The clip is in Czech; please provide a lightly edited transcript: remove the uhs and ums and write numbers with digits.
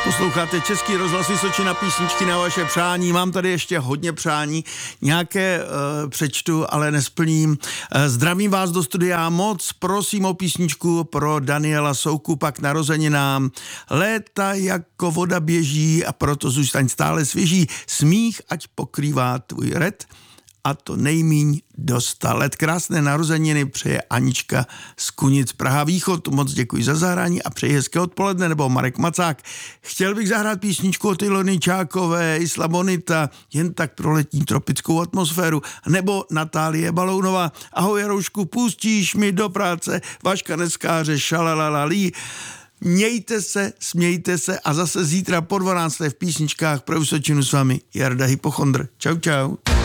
Posloucháte Český rozhlas Vysočina, písničky na vaše přání. Mám tady ještě hodně přání, nějaké přečtu, ale nesplním. Zdravím vás do studia, moc prosím o písničku pro Daniela Soukupa k narozeninám. Léta jako voda běží a proto zůstaň stále svěží. Smích ať pokrývá tvůj red a to nejmíň do 100 let. Krásné narozeniny přeje Anička z Kunic, Praha Východ. Moc děkuji za zahrání a přeji hezké odpoledne, nebo Marek Macák. Chtěl bych zahrát písničku od Ilony Čákové, Isla Bonita, jen tak pro letní tropickou atmosféru, nebo Natálie Balounová. Ahoj Jaroušku, pustíš mi do práce Vaška Neskáře, šalalalí. Mějte se, smějte se a zase zítra po 12. v písničkách pro Vysočinu s vámi Jarda Hypochondr. Čau, čau.